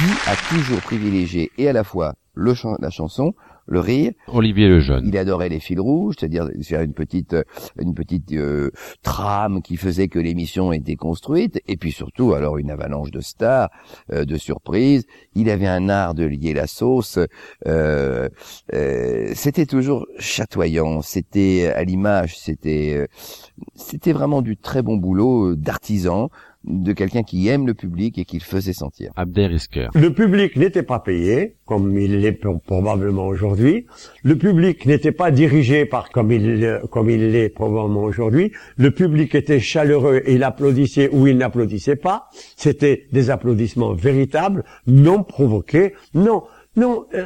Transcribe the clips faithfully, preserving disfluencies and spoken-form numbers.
Guy a toujours privilégié et à la fois le chan- la chanson, le rire. Olivier Lejeune. Il adorait les fils rouges, c'est-à-dire faire une petite, une petite euh, trame qui faisait que l'émission était construite. Et puis surtout, alors une avalanche de stars, euh, de surprises. Il avait un art de lier la sauce. Euh, euh, c'était toujours chatoyant. C'était à l'image. C'était, euh, c'était vraiment du très bon boulot d'artisan, de quelqu'un qui aime le public et qui le faisait sentir. Abder Isker. Le public n'était pas payé, comme il l'est probablement aujourd'hui. Le public n'était pas dirigé par, comme il, comme il l'est probablement aujourd'hui. Le public était chaleureux et il applaudissait ou il n'applaudissait pas. C'était des applaudissements véritables, non provoqués. Non, non, euh,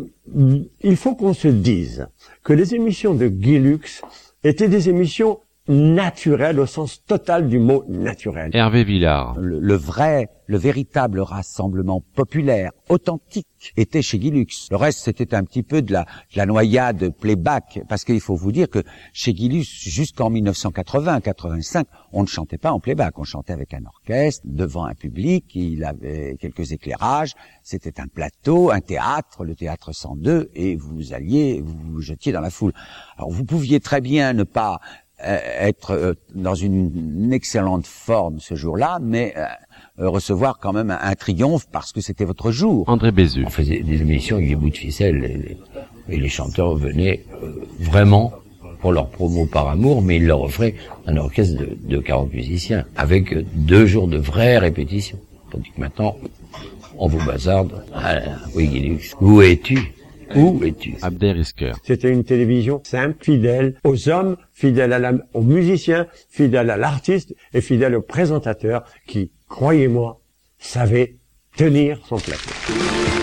il faut qu'on se dise que les émissions de Guy Lux étaient des émissions naturel au sens total du mot naturel. Hervé Villard. Le, le vrai, le véritable rassemblement populaire, authentique, était chez Guy Lux. Le reste, c'était un petit peu de la, de la noyade playback, parce qu'il faut vous dire que chez Guy Lux, jusqu'en mille neuf cent quatre-vingts quatre-vingt-cinq, on ne chantait pas en playback, on chantait avec un orchestre, devant un public, il avait quelques éclairages, c'était un plateau, un théâtre, le théâtre cent deux, et vous alliez, vous vous jetiez dans la foule. Alors vous pouviez très bien ne pas être dans une, une excellente forme ce jour-là, mais euh, recevoir quand même un, un triomphe parce que c'était votre jour. André Bézu. On faisait des émissions avec des bouts de ficelle et les, et les chanteurs venaient euh, vraiment pour leur promo par amour, mais ils leur offraient un orchestre de, de quarante musiciens avec deux jours de vraies répétitions. Tandis que maintenant, on vous bazarde. Ah, oui, Guy Lux, où es-tu ? Où es-tu ? Abder Isker. C'était une télévision simple, fidèle aux hommes, fidèle à la, aux musiciens, fidèle à l'artiste et fidèle au présentateur qui, croyez-moi, savait tenir son plateau.